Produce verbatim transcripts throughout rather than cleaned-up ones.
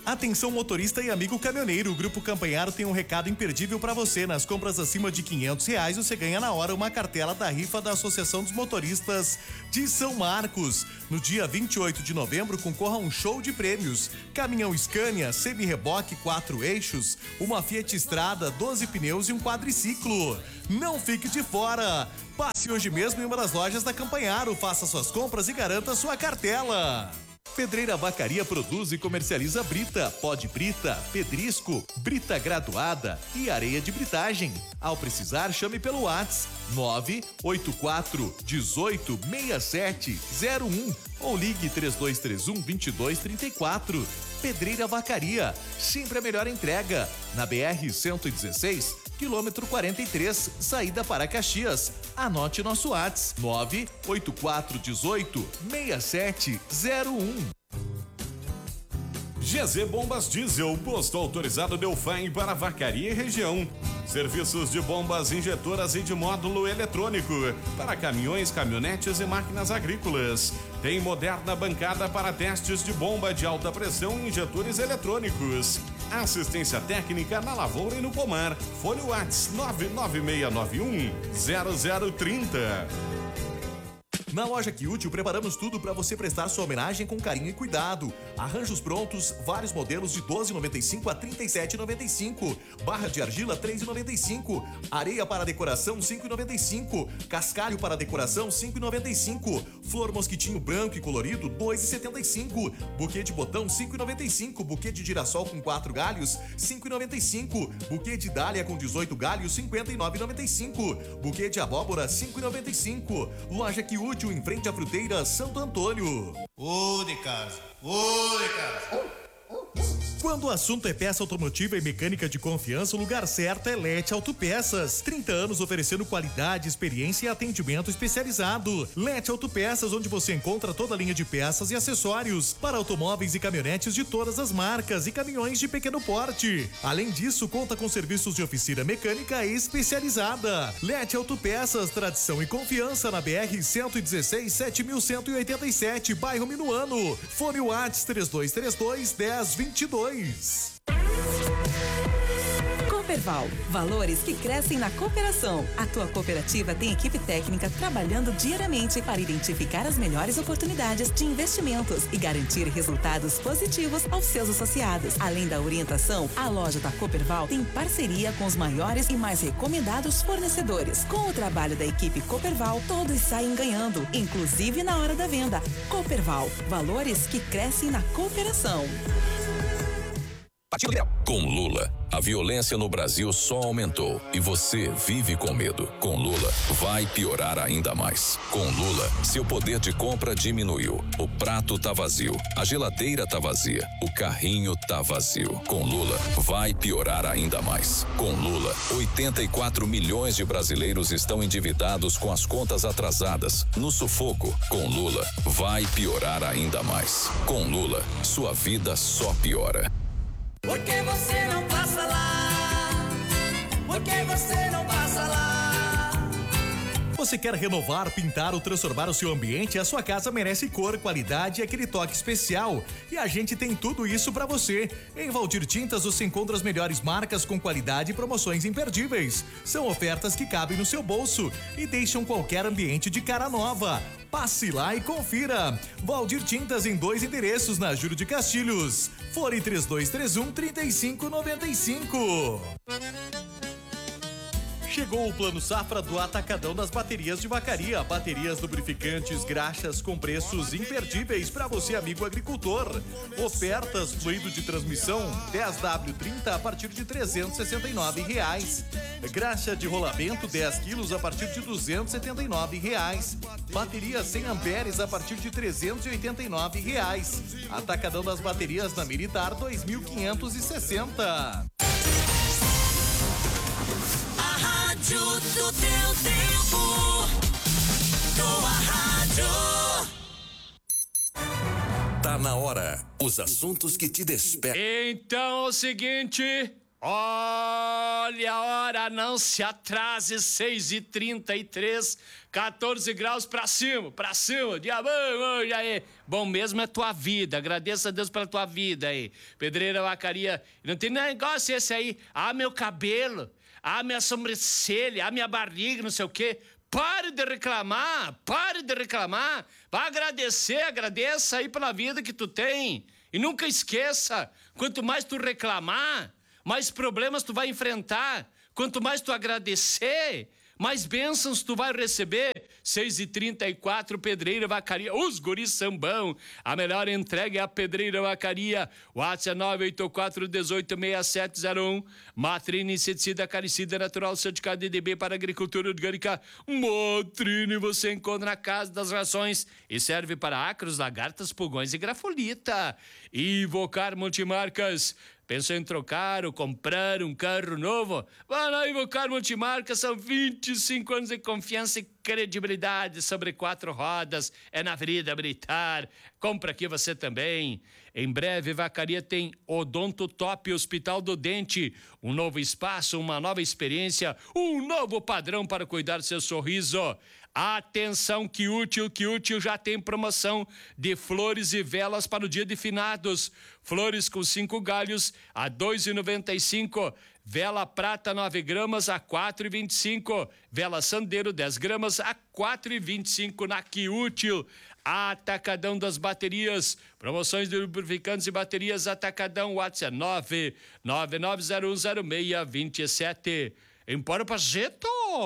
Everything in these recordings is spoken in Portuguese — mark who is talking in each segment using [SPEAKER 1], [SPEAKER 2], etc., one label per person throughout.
[SPEAKER 1] Atenção motorista e amigo caminhoneiro, o Grupo Campanharo tem um recado imperdível para você. Nas compras acima de quinhentos reais, você ganha na hora uma cartela da rifa da Associação dos Motoristas de São Marcos. No dia vinte e oito de novembro, concorra a um show de prêmios. Caminhão Scania, semi-reboque, quatro eixos, uma Fiat Strada, doze pneus e um quadriciclo. Não fique de fora! Passe hoje mesmo em uma das lojas da Campanharo, faça suas compras e garanta sua cartela. Pedreira Vacaria produz e comercializa brita, pó de brita, pedrisco, brita graduada e areia de britagem. Ao precisar, chame pelo WhatsApp nove oito quatro um oito seis sete zero um ou ligue três dois três um, dois dois três quatro. Pedreira Vacaria, sempre a melhor entrega. Na B R cento e dezesseis, quilômetro quarenta e três, saída para Caxias. Anote nosso WhatsApp nove oito quatro um oito seis sete zero um.
[SPEAKER 2] G Z Bombas Diesel, posto autorizado Delfim para Vacaria e região. Serviços de bombas injetoras e de módulo eletrônico para caminhões, caminhonetes e máquinas agrícolas. Tem moderna bancada para testes de bomba de alta pressão e injetores eletrônicos. Assistência técnica na lavoura e no pomar. Fone WhatsApp nove nove seis nove um zero zero três zero.
[SPEAKER 1] Na loja Que Útil, preparamos tudo para você prestar sua homenagem com carinho e cuidado. Arranjos prontos, vários modelos de doze reais e noventa e cinco centavos a trinta e sete reais e noventa e cinco centavos. Barra de argila, três reais e noventa e cinco centavos. Areia para decoração, cinco reais e noventa e cinco centavos. Cascalho para decoração, cinco reais e noventa e cinco centavos. Flor mosquitinho branco e colorido, dois reais e setenta e cinco centavos. Buquê de botão, cinco reais e noventa e cinco centavos. Buquê de girassol com quatro galhos, cinco reais e noventa e cinco centavos. Buquê de dália com dezoito galhos, cinquenta e nove reais e noventa e cinco centavos. Buquê de abóbora, cinco reais e noventa e cinco centavos. Loja Que Útil, em frente à Fruteira Santo Antônio.
[SPEAKER 3] Ô de casa, ô de casa.
[SPEAKER 1] Quando o assunto é peça automotiva e mecânica de confiança, o lugar certo é Lete Autopeças. trinta anos oferecendo qualidade, experiência e atendimento especializado. Lete Autopeças, onde você encontra toda a linha de peças e acessórios para automóveis e caminhonetes de todas as marcas e caminhões de pequeno porte. Além disso, conta com serviços de oficina mecânica especializada. Lete Autopeças, tradição e confiança na B R cento e dezesseis, sete mil cento e oitenta e sete, bairro Minuano. Fone WhatsApp três dois três dois, um zero dois dois.
[SPEAKER 4] Cooperval, valores que crescem na cooperação. A tua cooperativa tem equipe técnica trabalhando diariamente para identificar as melhores oportunidades de investimentos e garantir resultados positivos aos seus associados. Além da orientação, a loja da Cooperval tem parceria com os maiores e mais recomendados fornecedores. Com o trabalho da equipe Cooperval, todos saem ganhando, inclusive na hora da venda. Cooperval, valores que crescem na cooperação.
[SPEAKER 5] Com Lula, a violência no Brasil só aumentou e você vive com medo. Com Lula, vai piorar ainda mais. Com Lula, seu poder de compra diminuiu. O prato tá vazio, a geladeira tá vazia, o carrinho tá vazio. Com Lula, vai piorar ainda mais. Com Lula, oitenta e quatro milhões de brasileiros estão endividados com as contas atrasadas. No sufoco, com Lula, vai piorar ainda mais. Com Lula, sua vida só piora.
[SPEAKER 6] Por que você não passa lá? Por que você não passa lá?
[SPEAKER 1] Você quer renovar, pintar ou transformar o seu ambiente? A sua casa merece cor, qualidade e aquele toque especial. E a gente tem tudo isso pra você. Em Valdir Tintas você encontra as melhores marcas com qualidade e promoções imperdíveis. São ofertas que cabem no seu bolso e deixam qualquer ambiente de cara nova. Passe lá e confira. Valdir Tintas em dois endereços na Júlio de Castilhos. Fone três dois três um, três cinco nove cinco. Chegou o Plano Safra do Atacadão das Baterias de Vacaria. Baterias, lubrificantes, graxas com preços imperdíveis para você, amigo agricultor. Ofertas, fluido de transmissão dez W trinta a partir de trezentos e sessenta e nove reais. Graxa de rolamento dez quilos a partir de duzentos e setenta e nove reais. Bateria cem amperes a partir de trezentos e oitenta e nove reais. Atacadão das Baterias na Militar dois mil quinhentos e sessenta.
[SPEAKER 6] Rádio do teu tempo. Tua rádio.
[SPEAKER 5] Tá na hora. Os assuntos que te despertam.
[SPEAKER 7] Então é o seguinte, Olha a hora, não se atrase, seis e trinta e três, quatorze graus pra cima, pra cima, dia bom hoje aí. Bom mesmo é tua vida, agradeça a Deus pela tua vida aí. Pedreira Vacaria, não tem negócio esse aí, ah, meu cabelo, ah, minha sobrancelha, ah, minha barriga, não sei o quê. Pare de reclamar, pare de reclamar, vai agradecer, agradeça aí pela vida que tu tem. E nunca esqueça, quanto mais tu reclamar, mais problemas tu vai enfrentar. Quanto mais tu agradecer, mais bênçãos tu vai receber. seis e trinta e quatro, Pedreira Vacaria, os guris sambão. A melhor entrega é a Pedreira Vacaria. WhatsApp é nove oito quatro, um oito, seis sete zero um. Matrine Inseticida Caricida Natural, certificado D D B para agricultura orgânica. Matrine você encontra na Casa das Rações e serve para ácaros, lagartas, pulgões e grafolita. Invocar Multimarcas. Pensou em trocar ou comprar um carro novo? Vai lá Invocar Multimarcas, são vinte e cinco anos de confiança e credibilidade sobre quatro rodas. É na Avenida Militar. Compra aqui você também. Em breve, Vacaria tem Odonto Top Hospital do Dente. Um novo espaço, uma nova experiência, um novo padrão para cuidar do seu sorriso. Atenção, que útil, que útil, já tem promoção de flores e velas para o dia de finados. Flores com cinco galhos a dois reais e noventa e cinco centavos. Vela prata nove gramas a quatro reais e vinte e cinco centavos. Vela sandeiro dez gramas a quatro reais e vinte e cinco centavos na Que Útil. Atacadão das Baterias. Promoções de lubrificantes e baterias Atacadão. WhatsApp nove nove nove zero um zero seis dois sete. Empório Pazeto.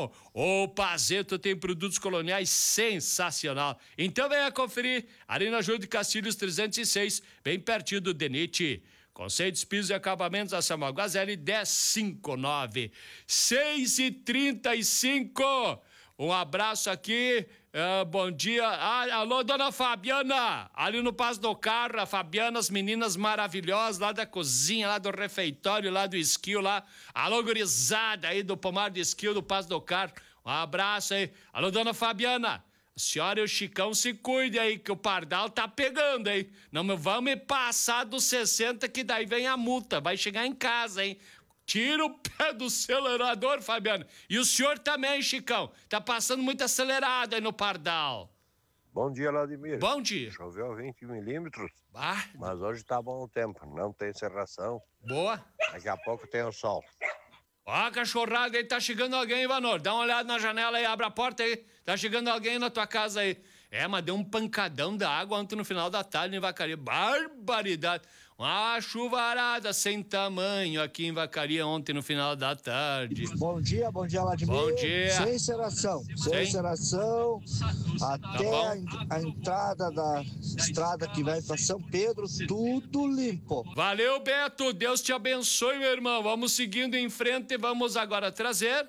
[SPEAKER 7] O Pazeto tem produtos coloniais sensacional. Então venha conferir ali na Júlio de Castilhos trezentos e seis, bem pertinho do Denite. Conceitos, pisos e acabamentos da Samuel Gazelle dez cinquenta e nove. seis e trinta e cinco. Um abraço aqui. Uh, bom dia. Ah, alô, dona Fabiana. Ali no Passo do Carro, a Fabiana, as meninas maravilhosas lá da cozinha, lá do refeitório, lá do esquio, lá. Alô, gurizada aí do pomar de esquio do Passo do Carro. Um abraço aí. Alô, dona Fabiana. A senhora e o Chicão se cuidem aí, que o pardal tá pegando, hein? Não vamos passar dos sessenta, que daí vem a multa. Vai chegar em casa, hein? Tira o pé do acelerador, Fabiano. E o senhor também, Chicão. Tá passando muito acelerado aí no pardal.
[SPEAKER 8] Bom dia, Vladimir.
[SPEAKER 7] Bom dia.
[SPEAKER 8] Choveu vinte milímetros,
[SPEAKER 7] ah.
[SPEAKER 8] mas hoje tá bom o tempo. Não tem cerração.
[SPEAKER 7] Boa.
[SPEAKER 8] Daqui a pouco tem o sol.
[SPEAKER 7] Ó, a cachorrada aí, tá chegando alguém, Ivanor. Dá uma olhada na janela aí, abre a porta aí. Tá chegando alguém na tua casa aí. É, mas deu um pancadão da água ontem no final da tarde em Vacaria. Barbaridade. Uma chuvarada sem tamanho aqui em Vacaria ontem no final da tarde.
[SPEAKER 9] Bom dia, bom dia, Vladimir.
[SPEAKER 7] Bom dia.
[SPEAKER 9] Sem seração, sem seração, até
[SPEAKER 7] tá
[SPEAKER 9] a, a entrada da estrada que vai para São Pedro, tudo limpo.
[SPEAKER 7] Valeu, Beto, Deus te abençoe, meu irmão. Vamos seguindo em frente e vamos agora trazer...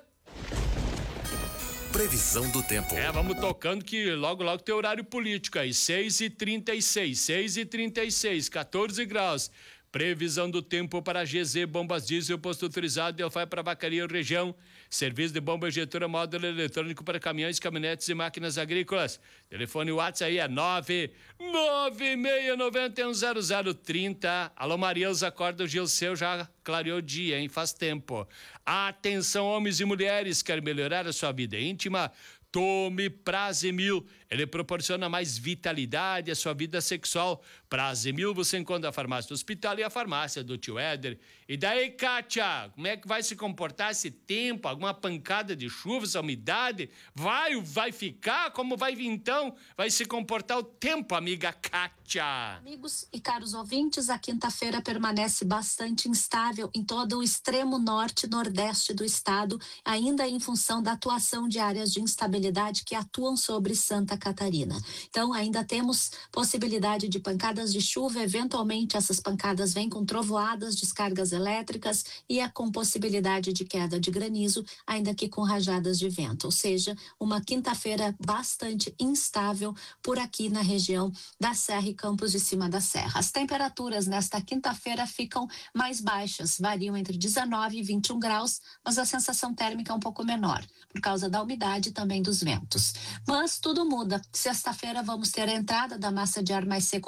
[SPEAKER 10] Previsão do tempo.
[SPEAKER 7] É, vamos tocando que logo, logo tem horário político aí. seis e trinta e seis, seis e trinta e seis, quatorze graus. Previsão do tempo para G Z Bombas Diesel, posto autorizado, Delphi para Vacaria região. Serviço de bomba injetora, módulo eletrônico para caminhões, caminhonetes e máquinas agrícolas. Telefone WhatsApp aí é nove nove seis nove um zero zero três zero. Alô, Marielza, acorda, o Gilceu já clareou o dia, hein? Faz tempo. Atenção, homens e mulheres, quer melhorar a sua vida íntima? Tome Prazemil. Ele proporciona mais vitalidade à sua vida sexual. Prazemil você encontra a farmácia do hospital e a farmácia do tio Éder. E daí, Kátia, como é que vai se comportar esse tempo? Alguma pancada de chuva, essa umidade? Vai, vai ficar? Como vai vir então? Vai se comportar o tempo, amiga Kátia?
[SPEAKER 11] Amigos e caros ouvintes, a quinta-feira permanece bastante instável em todo o extremo norte e nordeste do estado, ainda em função da atuação de áreas de instabilidade que atuam sobre Santa Catarina. Então, ainda temos possibilidade de pancadas de chuva, eventualmente essas pancadas vêm com trovoadas, descargas elétricas e é com possibilidade de queda de granizo, ainda que com rajadas de vento, ou seja, uma quinta-feira bastante instável por aqui na região da Serra e Campos de Cima da Serra. As temperaturas nesta quinta-feira ficam mais baixas, variam entre dezenove e vinte e um graus, mas a sensação térmica é um pouco menor, por causa da umidade e também dos ventos. Mas tudo muda. Sexta-feira vamos ter a entrada da massa de ar mais seco que já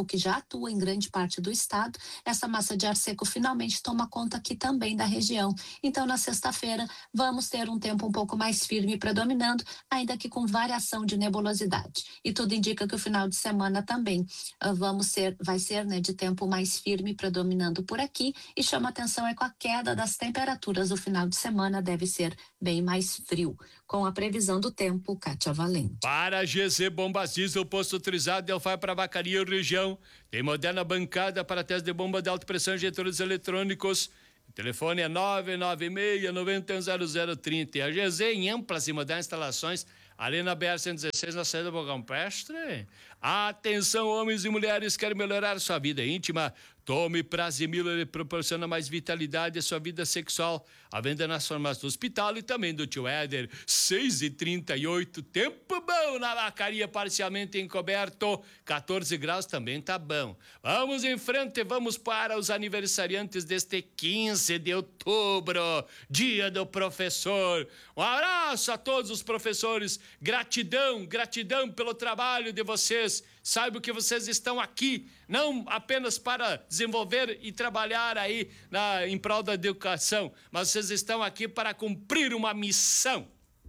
[SPEAKER 11] atua em grande parte do estado, essa massa de ar seco finalmente toma conta aqui também da região. Então, na sexta-feira, vamos ter um tempo um pouco mais firme predominando, ainda que com variação de nebulosidade. E tudo indica que o final de semana também uh, vamos ser, vai ser né, de tempo mais firme predominando por aqui, e chama atenção é com a queda das temperaturas. O final de semana deve ser bem mais frio. Com a previsão do tempo, Kátia Valente.
[SPEAKER 7] Para G Z Bombas Diesel, posto autorizado, Delfai para Vacaria região. Tem moderna bancada para teste de bomba de alta pressão e injetores eletrônicos. O telefone é nove nove seis, nove um zero zero três zero. A G Z em amplas e modernas instalações, ali na B R cento e dezesseis, na saída do Campestre. Atenção, homens e mulheres, querem melhorar sua vida íntima? Tome Prazimilo, ele proporciona mais vitalidade à sua vida sexual. A venda nas farmácias do hospital e também do tio Éder. seis e trinta e oito, tempo bom na vacaria, parcialmente encoberto. quatorze graus também tá bom. Vamos em frente, vamos para os aniversariantes deste quinze de outubro, dia do professor. Um abraço a todos os professores. Gratidão, gratidão pelo trabalho de vocês. Saiba que vocês estão aqui, não apenas para desenvolver e trabalhar aí na, em prol da educação, mas vocês estão aqui para cumprir uma missão.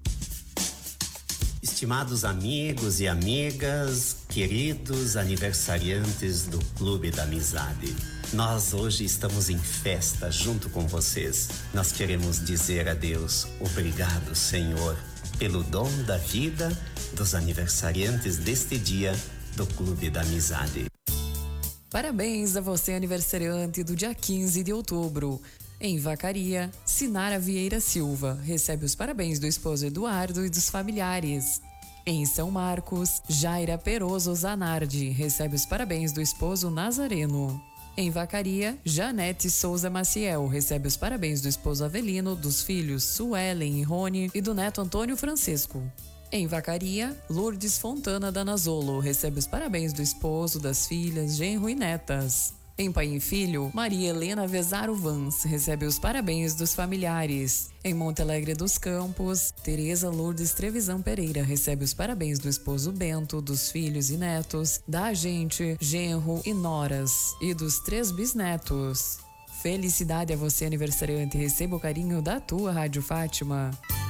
[SPEAKER 10] Estimados amigos e amigas, queridos aniversariantes do Clube da Amizade, nós hoje estamos em festa junto com vocês. Nós queremos dizer a Deus, obrigado, Senhor, pelo dom da vida dos aniversariantes deste dia do Clube da Amizade.
[SPEAKER 12] Parabéns a você, aniversariante do dia quinze de outubro. Em Vacaria, Sinara Vieira Silva recebe os parabéns do esposo Eduardo e dos familiares. Em São Marcos, Jaira Peroso Zanardi recebe os parabéns do esposo Nazareno. Em Vacaria, Janete Souza Maciel recebe os parabéns do esposo Avelino, dos filhos Suelen e Rony e do neto Antônio Francisco. Em Vacaria, Lourdes Fontana Danazolo recebe os parabéns do esposo, das filhas, genro e netas. Em Paim Filho, Maria Helena Vezaro Vans recebe os parabéns dos familiares. Em Monte Alegre dos Campos, Tereza Lourdes Trevisan Pereira recebe os parabéns do esposo Bento, dos filhos e netos, da agente, genro e noras, e dos três bisnetos. Felicidade a você, aniversariante, receba o carinho da tua Rádio Fátima.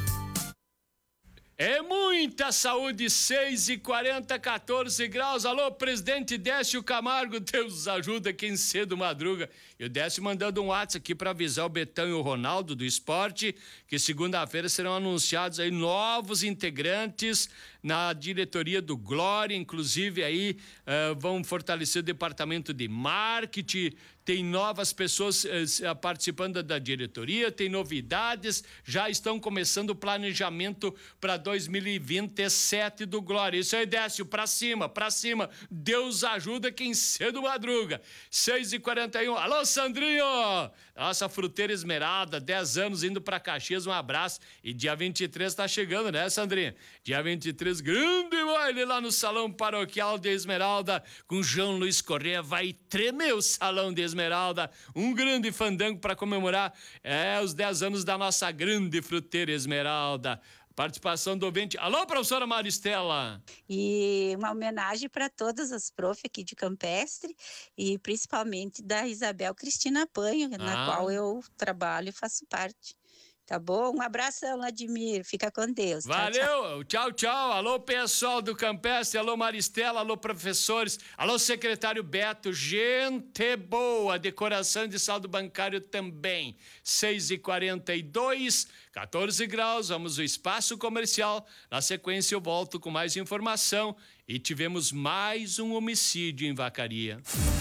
[SPEAKER 7] É muita saúde, seis e quarenta, quatorze graus. Alô, presidente Décio Camargo, Deus ajuda quem cedo madruga. E o Décio mandando um WhatsApp aqui para avisar o Betão e o Ronaldo do esporte que segunda-feira serão anunciados aí novos integrantes na diretoria do Glória, inclusive aí uh, vão fortalecer o departamento de marketing. Tem novas pessoas uh, participando da diretoria, tem novidades, já estão começando o planejamento para dois mil e vinte e sete do Glória. Isso aí, Décio, pra cima, pra cima. Deus ajuda quem cedo madruga. seis e quarenta e um. Alô, Sandrinho! Nossa fruteira Esmeralda, dez anos indo pra Caxias, um abraço. E dia vinte e três tá chegando, né, Sandrinho? Dia vinte e três, grande baile lá no Salão Paroquial de Esmeralda, com João Luiz Corrêa. Vai tremer o Salão de Esmeralda. Um grande fandango para comemorar é, os dez anos da nossa grande fruteira Esmeralda. Participação do ouvinte. Alô, professora Maristela.
[SPEAKER 13] E uma homenagem para todas as profs aqui de Campestre e principalmente da Isabel Cristina Panho, ah. na qual eu trabalho e faço parte. Tá bom? Um abração, Vladimir. Fica com Deus.
[SPEAKER 7] Valeu. Tchau, tchau. tchau. Alô, pessoal do Campestre. Alô, Maristela. Alô, professores. Alô, secretário Beto. Gente boa. Decoração de saldo bancário também. seis e quarenta e dois, quatorze graus. Vamos ao espaço comercial. Na sequência, eu volto com mais informação. E tivemos mais um homicídio em Vacaria.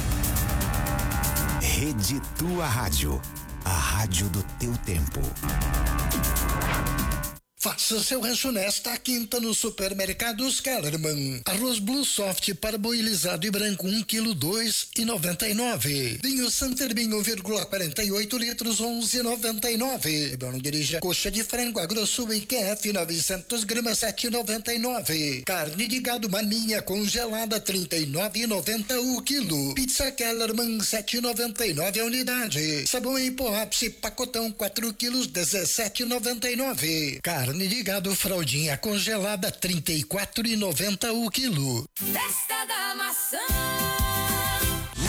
[SPEAKER 14] Rede Tua Rádio. A rádio do teu tempo.
[SPEAKER 15] Faça seu rancho nesta quinta no Supermercados Kellerman. Arroz Blue Soft parboilizado e branco um quilo dois e noventa e nove. Vinho Santerbin um vírgula quarenta e oito litros onze e noventa e nove. Não dirija. Coxa de frango agrosso em Q F novecentos gramas sete e noventa e nove. Carne de gado maninha congelada trinta e nove e noventa o quilo. Pizza Kellerman sete e noventa e nove a unidade. Sabão em pó ápice pacotão quatro quilos dezessete e noventa e nove. Carne de gado fraldinha congelada trinta e quatro e noventa o quilo.
[SPEAKER 6] Festa da maçã.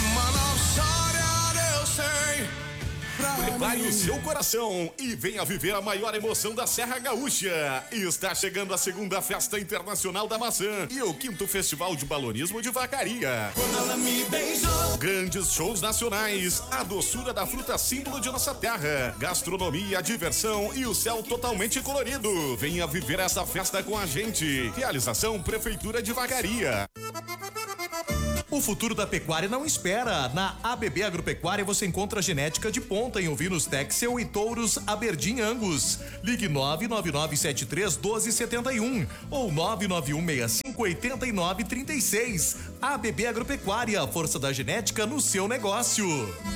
[SPEAKER 2] Prepare o seu coração e venha viver a maior emoção da Serra Gaúcha. Está chegando a segunda Festa Internacional da Maçã e o quinto Festival de Balonismo de Vacaria.
[SPEAKER 6] Quando ela me beijou.
[SPEAKER 2] Grandes shows nacionais, a doçura da fruta símbolo de nossa terra, gastronomia, diversão e o céu totalmente colorido. Venha viver essa festa com a gente. Realização Prefeitura de Vacaria.
[SPEAKER 1] O futuro da pecuária não espera. Na A B B Agropecuária você encontra genética de ponta em ovinos Texel e touros Aberdeen Angus. Ligue nove nove nove sete três um dois sete um ou nove nove um seis cinco oito nove três seis. A B B Agropecuária, força da genética no seu negócio.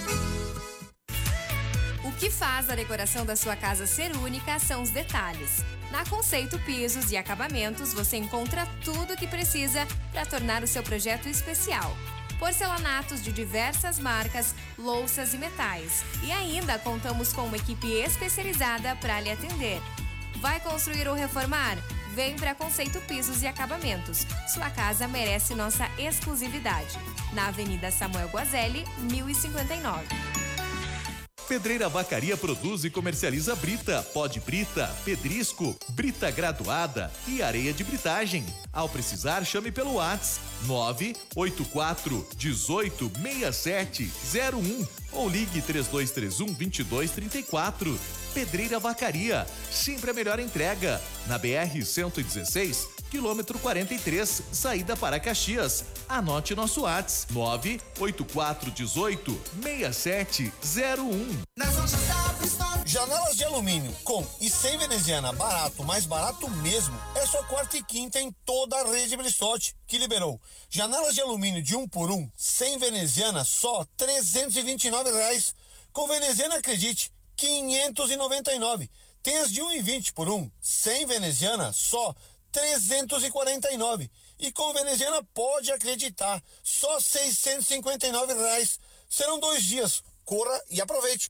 [SPEAKER 16] O que faz a decoração da sua casa ser única são os detalhes. Na Conceito Pisos e Acabamentos, você encontra tudo o que precisa para tornar o seu projeto especial. Porcelanatos de diversas marcas, louças e metais. E ainda contamos com uma equipe especializada para lhe atender. Vai construir ou reformar? Vem para Conceito Pisos e Acabamentos. Sua casa merece nossa exclusividade. Na Avenida Samuel Guazelli, mil e cinquenta e nove.
[SPEAKER 1] Pedreira Vacaria produz e comercializa brita, pó de brita, pedrisco, brita graduada e areia de britagem. Ao precisar, chame pelo WhatsApp nove oito quatro um oito seis sete zero um ou ligue três dois três um dois dois três quatro. Pedreira Vacaria, sempre a melhor entrega. Na B R cento e dezesseis, quilômetro quarenta e três, saída para Caxias. Anote nosso WhatsApp nove oito quatro um oito seis sete zero um.
[SPEAKER 17] Janelas de alumínio com e sem veneziana, barato, mais barato mesmo. É só quarta e quinta em toda a rede Bristotti, que liberou. Janelas de alumínio de um por um, sem veneziana, só trezentos e vinte e nove reais. Com veneziana, acredite, quinhentos e noventa e nove. Tem as de um e vinte por um, sem veneziana, só trezentos e quarenta e nove. E com veneziana, pode acreditar, só seiscentos e cinquenta e nove reais. Serão dois dias. Corra e aproveite.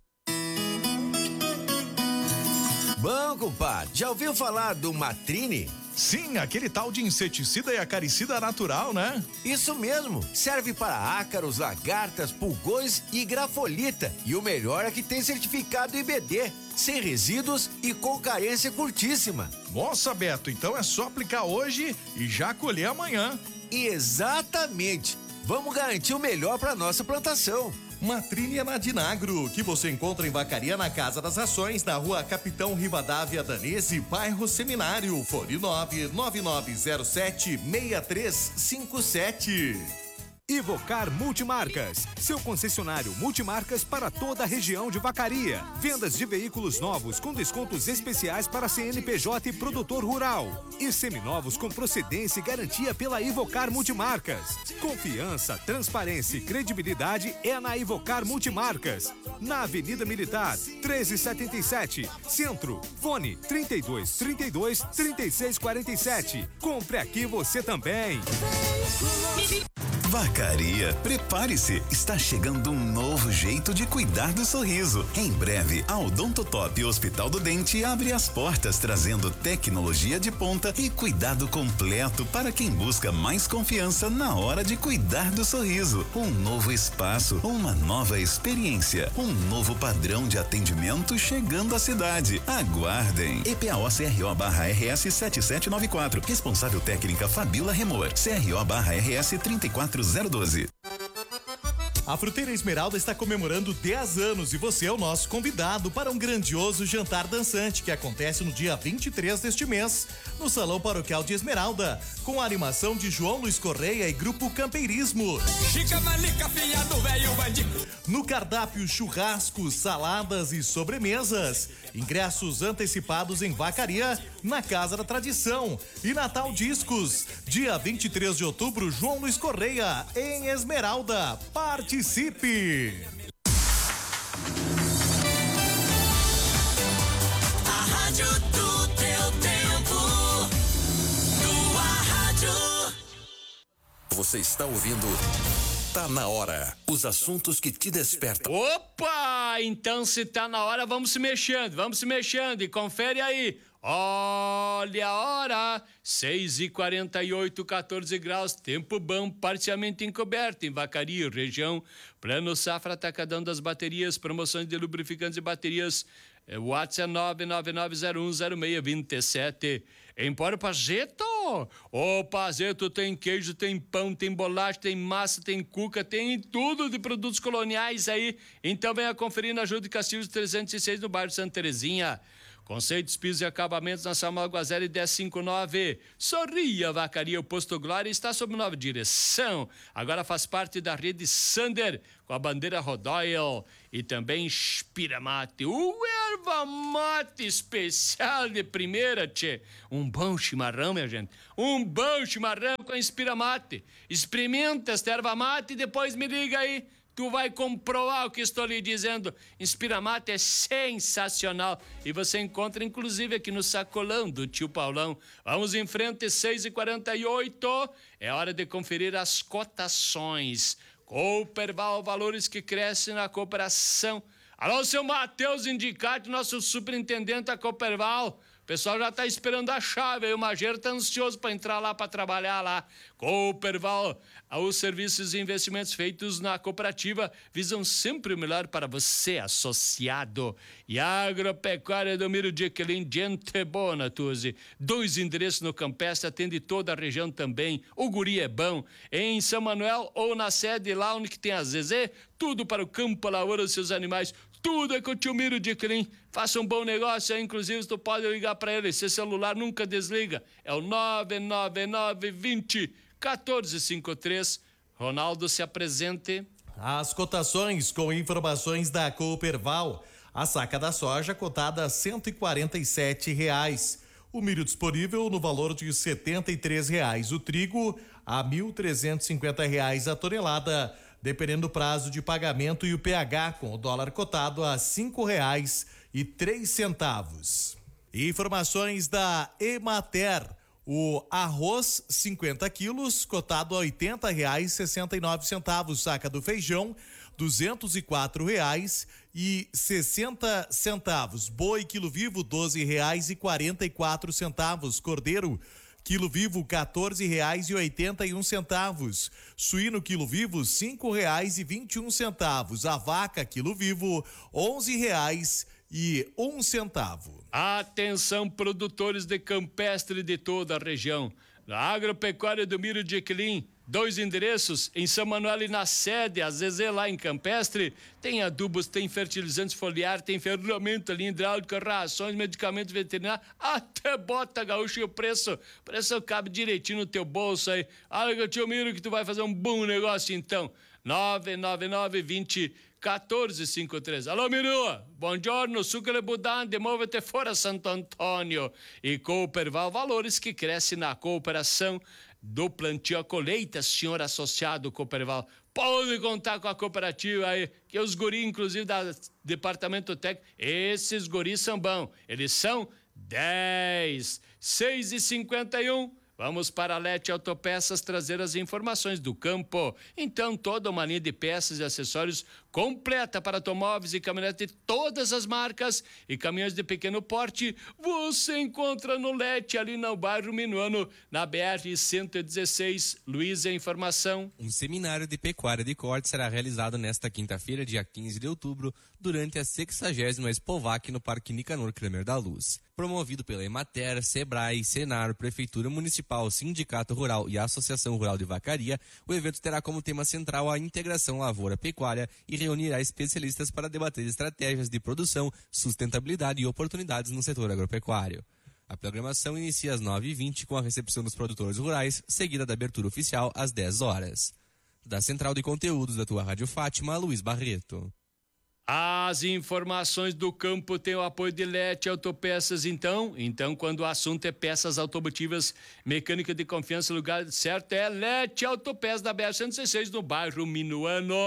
[SPEAKER 18] Bom, compadre, já ouviu falar do Matrine?
[SPEAKER 1] Sim, aquele tal de inseticida e acaricida natural, né?
[SPEAKER 18] Isso mesmo, serve para ácaros, lagartas, pulgões e grafolita. E o melhor é que tem certificado I B D, sem resíduos e com carência curtíssima.
[SPEAKER 1] Nossa, Beto, então é só aplicar hoje e já colher amanhã.
[SPEAKER 18] Exatamente, vamos garantir o melhor para nossa plantação.
[SPEAKER 1] Matrine é na Dinagro, que você encontra em Vacaria na Casa das Rações, na rua Capitão Rivadavia Danese, bairro Seminário, fone nove nove nove zero sete seis três cinco sete.
[SPEAKER 19] Ivocar Multimarcas, seu concessionário multimarcas para toda a região de Vacaria. Vendas de veículos novos com descontos especiais para C N P J e produtor rural. E seminovos com procedência e garantia pela Ivocar Multimarcas. Confiança, transparência e credibilidade é na Ivocar Multimarcas. Na Avenida Militar, treze setenta e sete, Centro. Fone trinta e dois, trinta e dois, trinta e seis quarenta e sete. Compre aqui você também.
[SPEAKER 14] Vacaria, prepare-se, está chegando um novo jeito de cuidar do sorriso. Em breve, a Odontotop Hospital do Dente abre as portas trazendo tecnologia de ponta e cuidado completo para quem busca mais confiança na hora de cuidar do sorriso. Um novo espaço, uma nova experiência, um novo padrão de atendimento chegando à cidade. Aguardem. E P A O C R O barra R S sete sete nove quatro. Responsável técnica Fabiola Remor. C R O barra R S trinta e quatro zero doze.
[SPEAKER 1] A Fruteira Esmeralda está comemorando dez anos e você é o nosso convidado para um grandioso jantar dançante que acontece no dia vinte e três deste mês, no Salão Paroquial de Esmeralda, com a animação de João Luiz Correia e Grupo Campeirismo.
[SPEAKER 6] Chica Malica, filha do velho bandido.
[SPEAKER 1] No cardápio, churrascos, saladas e sobremesas. Ingressos antecipados em Vacaria, na Casa da Tradição. E Natal Discos, dia vinte e três de outubro, João Luiz Correia, em Esmeralda. Participe!
[SPEAKER 6] A rádio do teu tempo. Tua rádio.
[SPEAKER 5] Você está ouvindo Tá na Hora. Os assuntos que te despertam.
[SPEAKER 7] Opa! Então se tá na hora, vamos se mexendo, vamos se mexendo. E confere aí. Olha a hora, seis e quarenta e oito, quatorze graus, tempo bom, parcialmente encoberto em Vacaria, região. Plano Safra Atacadão das Baterias, promoções de lubrificantes e baterias. O WhatsApp é nove nove nove zero um zero seis dois sete. Empório Pazeto. Ô, Pazeto tem queijo, tem pão, tem bolacha, tem massa, tem cuca, tem tudo de produtos coloniais aí. Então venha conferir na Júlio de Castilhos trezentos e seis no bairro Santa Terezinha. Conceitos, pisos e acabamentos na Samuel Guazelli dez cinquenta e nove. Sorria, Vacaria, o Posto Glória está sob nova direção. Agora faz parte da rede Sander, com a bandeira Rodoyle e também Inspira Mate. O erva mate especial de primeira, tchê. Um bom chimarrão, minha gente. Um bom chimarrão com Inspira Mate. Experimenta esta erva mate e depois me liga aí. Tu vai comprovar o que estou lhe dizendo. Inspira Mate é sensacional. E você encontra, inclusive, aqui no sacolão do tio Paulão. Vamos em frente, seis e quarenta e oito. É hora de conferir as cotações. Cooperval, valores que crescem na cooperação. Alô, seu Matheus Indicati, nosso superintendente da Cooperval. O pessoal já está esperando a chave aí, o Mageiro está ansioso para entrar lá, para trabalhar lá. Cooperval, os serviços e investimentos feitos na cooperativa visam sempre o melhor para você, associado. E Agropecuária Domiro de Aquelin, gente boa, Natuzi. Dois endereços no Campestre, atende toda a região também. O guri é bom. Em São Manuel ou na sede lá onde tem a Zezé, tudo para o campo, a lavoura dos seus animais. Tudo é com o tio Miro de Clim. Faça um bom negócio aí, inclusive tu pode ligar para ele. Seu celular nunca desliga. É o nove nove nove, vinte, quatorze cinquenta e três. Ronaldo, se apresente.
[SPEAKER 1] As cotações com informações da Cooperval. A saca da soja cotada a cento e quarenta e sete reais. O milho disponível no valor de setenta e três reais. O trigo a mil trezentos e cinquenta reais a tonelada, dependendo do prazo de pagamento e o P H, com o dólar cotado a cinco reais e três centavos. Informações da Emater. O arroz cinquenta quilos, cotado a oitenta reais e sessenta e nove centavos. Saca do feijão, duzentos e quatro reais e sessenta centavos. Boi quilo vivo, doze reais e quarenta e quatro centavos. Cordeiro quilo vivo, quatorze reais e oitenta e um centavos. Suíno quilo vivo, cinco reais e vinte e um centavos. A vaca quilo vivo, onze reais e um centavo.
[SPEAKER 7] Atenção, produtores de Campestre de toda a região. Na Agropecuária do Miro de Equilim, dois endereços, em São Manuel e na sede, a Zezé lá em Campestre. Tem adubos, tem fertilizantes foliar, tem ferramenta ali, hidráulica, rações, medicamentos veterinários, até bota gaúcho e o preço, o preço cabe direitinho no teu bolso aí. Olha, tio Miro, que tu vai fazer um bom negócio então. nove nove nove, vinte, quatorze cinquenta e três. Alô, Miru, buongiorno, sucre budante, move-te fora Santo Antônio. E Cooperval, valores que crescem na cooperação do plantio à colheita, senhor associado Cooperval. Pode contar com a cooperativa aí, que os guris, inclusive, da departamento técnico, esses guris são bons. Eles são dez, seis e cinquenta e um. Vamos para a Lete Autopeças trazer as informações do campo. Então, toda uma linha de peças e acessórios completa para automóveis e caminhonetes de todas as marcas e caminhões de pequeno porte, você encontra no Lete, ali no bairro Minuano, na B R cento e dezesseis. Luiz, a informação.
[SPEAKER 20] Um seminário de pecuária de corte será realizado nesta quinta-feira, dia quinze de outubro, durante a sexagésima Expovac no Parque Nicanor Kramer da Luz. Promovido pela Emater, Sebrae, Senar, Prefeitura Municipal, Sindicato Rural e Associação Rural de Vacaria, o evento terá como tema central a integração lavoura-pecuária e reunirá especialistas para debater estratégias de produção, sustentabilidade e oportunidades no setor agropecuário. A programação inicia às nove e vinte com a recepção dos produtores rurais, seguida da abertura oficial às dez horas. Da Central de Conteúdos da tua Rádio Fátima, Luiz Barreto.
[SPEAKER 7] As informações do campo têm o apoio de Lete Autopeças, então. Então, quando o assunto é peças automotivas, mecânica de confiança, o lugar certo é Lete Autopeças da B R cento e dezesseis, no bairro Minuano.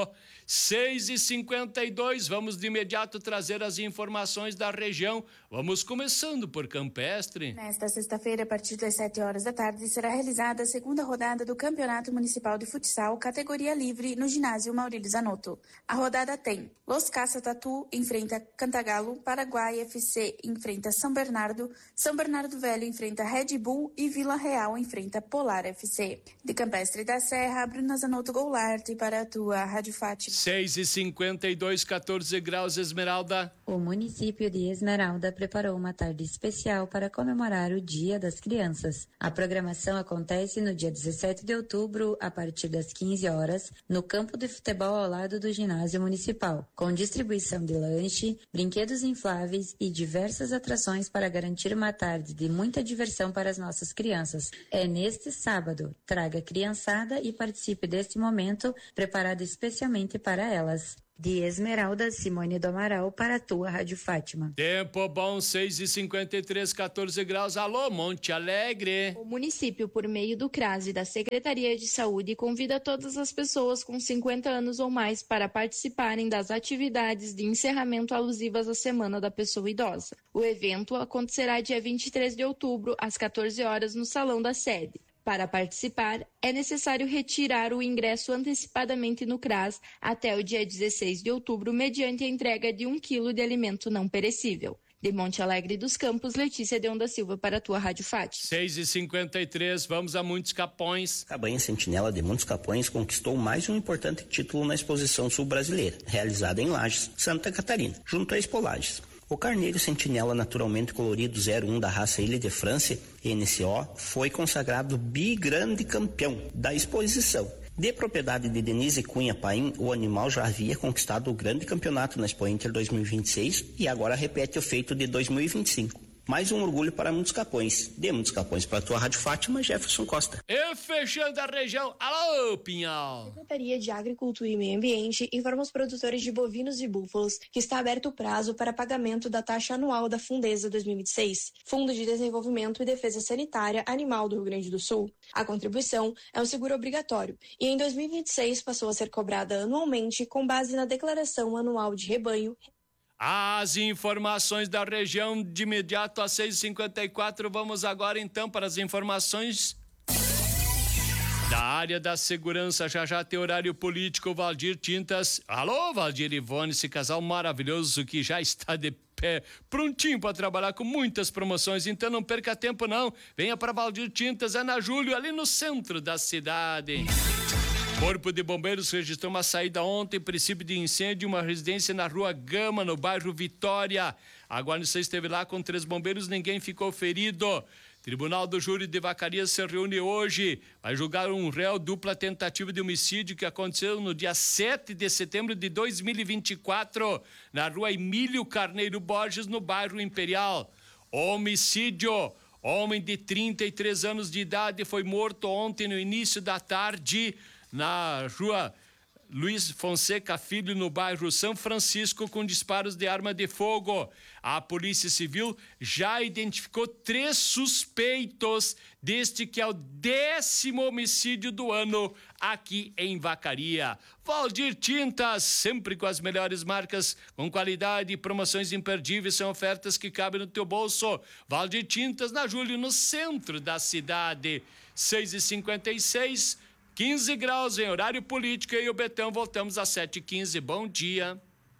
[SPEAKER 7] seis e cinquenta e dois, vamos de imediato trazer as informações da região. Vamos começando por Campestre.
[SPEAKER 21] Nesta sexta-feira, a partir das sete horas da tarde, será realizada a segunda rodada do Campeonato Municipal de Futsal, categoria livre, no ginásio Maurílio Zanotto. A rodada tem Los Caça Tatu enfrenta Cantagalo, Paraguai F C enfrenta São Bernardo, São Bernardo Velho enfrenta Red Bull e Vila Real enfrenta Polar F C. De Campestre da Serra, Bruna Zanotto Goulart para a tua Rádio Fátima.
[SPEAKER 7] seis e cinquenta e dois, quatorze graus, Esmeralda.
[SPEAKER 22] O município de Esmeralda preparou uma tarde especial para comemorar o Dia das Crianças. A programação acontece no dia dezessete de outubro, a partir das quinze horas, no campo de futebol ao lado do ginásio municipal, com distribuição de lanche, brinquedos infláveis e diversas atrações para garantir uma tarde de muita diversão para as nossas crianças. É neste sábado. Traga a criançada e participe deste momento preparado especialmente para elas. De Esmeralda, Simone do Amaral para a tua Rádio Fátima.
[SPEAKER 7] Tempo bom, seis e cinquenta e três, quatorze graus. Alô, Monte Alegre.
[SPEAKER 23] O município, por meio do CRAS e da Secretaria de Saúde, convida todas as pessoas com cinquenta anos ou mais para participarem das atividades de encerramento alusivas à Semana da Pessoa Idosa. O evento acontecerá dia vinte e três de outubro, às quatorze horas, no Salão da Sede. Para participar, é necessário retirar o ingresso antecipadamente no CRAS até o dia dezesseis de outubro, mediante a entrega de um quilo de alimento não perecível. De Monte Alegre dos Campos, Letícia Deon da Silva para a tua Rádio Fátima.
[SPEAKER 7] seis e cinquenta e três, vamos a Muitos Capões.
[SPEAKER 24] Cabanha Sentinela de Muitos Capões conquistou mais um importante título na Exposição Sul Brasileira, realizada em Lages, Santa Catarina, junto à Expo Lages. O carneiro sentinela naturalmente colorido zero um da raça Ilha de France, N C O, foi consagrado bigrande campeão da exposição. De propriedade de Denise Cunha Paim, o animal já havia conquistado o grande campeonato na Expo Inter dois mil e vinte e seis e agora repete o feito de dois mil e vinte e cinco. Mais um orgulho para Muitos Capões. De Muitos Capões para a tua Rádio Fátima, Jefferson Costa.
[SPEAKER 7] E fechando a região, alô, Pinhal.
[SPEAKER 23] A Secretaria de Agricultura e Meio Ambiente informa os produtores de bovinos e búfalos que está aberto o prazo para pagamento da taxa anual da Fundesa dois mil e vinte e seis, Fundo de Desenvolvimento e Defesa Sanitária Animal do Rio Grande do Sul. A contribuição é um seguro obrigatório e em dois mil e vinte e seis passou a ser cobrada anualmente com base na Declaração Anual de Rebanho.
[SPEAKER 7] As informações da região de imediato às seis e cinquenta e quatro. Vamos agora então para as informações da área da segurança. Já já tem horário político. Valdir Tintas. Alô, Valdir Ivone, esse casal maravilhoso que já está de pé, prontinho para trabalhar com muitas promoções. Então não perca tempo não. Venha para Valdir Tintas, é na Júlio, ali no centro da cidade. Corpo de Bombeiros registrou uma saída ontem, princípio de incêndio, uma residência na Rua Gama, no bairro Vitória. A guarnição esteve lá com três bombeiros, ninguém ficou ferido. Tribunal do Júri de Vacaria se reúne hoje. Vai julgar um réu dupla tentativa de homicídio que aconteceu no dia sete de setembro de dois mil e vinte e quatro, na Rua Emílio Carneiro Borges, no bairro Imperial. Homicídio. Homem de trinta e três anos de idade foi morto ontem no início da tarde na Rua Luiz Fonseca Filho, no bairro São Francisco, com disparos de arma de fogo. A Polícia Civil já identificou três suspeitos deste que é o décimo homicídio do ano aqui em Vacaria. Valdir Tintas, sempre com as melhores marcas, com qualidade e promoções imperdíveis, são ofertas que cabem no teu bolso. Valdir Tintas, na Júlio, no centro da cidade. seis e cinquenta e seis, quinze graus em horário político, e o Betão voltamos às sete e quinze. Bom dia.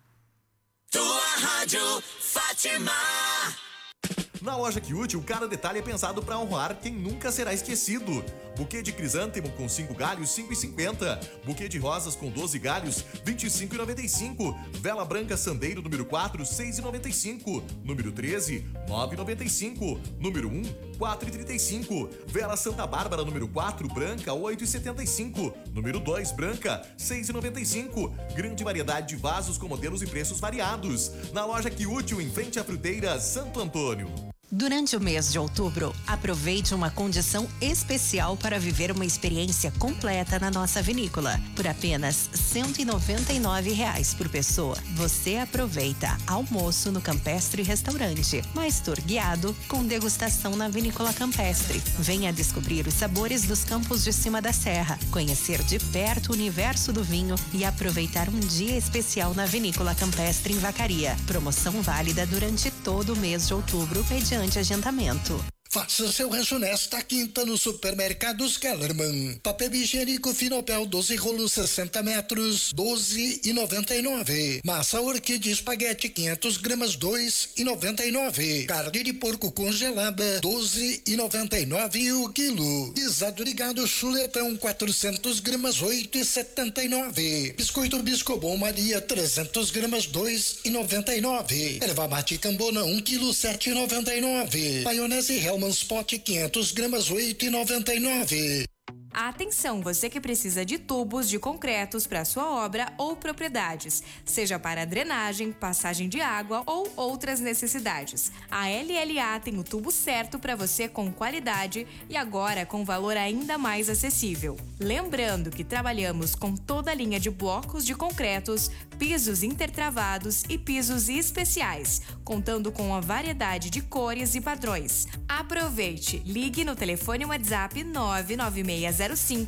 [SPEAKER 6] Tua Rádio Fátima.
[SPEAKER 1] Na loja Quiute, o cada detalhe é pensado para honrar quem nunca será esquecido. Buquê de crisântemo com cinco galhos, cinco e cinquenta. Buquê de rosas com doze galhos, vinte e cinco e noventa e cinco. Vela branca Sandeiro número quatro, seis e noventa e cinco. Número treze, nove e noventa e cinco. Número um, quatro e trinta e cinco. Vela Santa Bárbara número quatro, branca, oito e setenta e cinco. Número dois, branca, seis e noventa e cinco. Grande variedade de vasos com modelos e preços variados. Na loja Quiute, em frente à fruteira Santo Antônio.
[SPEAKER 3] Durante o mês de outubro, aproveite uma condição especial para viver uma experiência completa na nossa vinícola. Por apenas cento e noventa e nove reais por pessoa, você aproveita almoço no Campestre Restaurante, mais tour guiado com degustação na Vinícola Campestre. Venha descobrir os sabores dos campos de cima da serra, conhecer de perto o universo do vinho e aproveitar um dia especial na Vinícola Campestre em Vacaria. Promoção válida durante todo o mês de outubro, mediante agendamento.
[SPEAKER 15] Faça seu rancho nesta quinta no Supermercados Kellerman. Papel higiênico Finopel doze rolos sessenta metros, doze e noventa e nove. Massa orquídea espaguete quinhentas gramas, dois e noventa e nove. Carne de porco congelada, doze e noventa e nove o quilo. Guisado de gado chuletão quatrocentas gramas, oito e setenta e nove. Biscoito Biscobon Maria trezentas gramas, dois e noventa e nove. Erva mate Cambona um quilo, sete e noventa e nove. Maionese Hellmann's Pot quinhentas gramas, oito e noventa e nove.
[SPEAKER 16] Atenção, você que precisa de tubos de concretos para sua obra ou propriedades, seja para drenagem, passagem de água ou outras necessidades. A L L A tem o tubo certo para você com qualidade e agora com valor ainda mais acessível. Lembrando que trabalhamos com toda a linha de blocos de concretos, pisos intertravados e pisos especiais, contando com uma variedade de cores e padrões. Aproveite, ligue no telefone WhatsApp nove nove seis zero cinco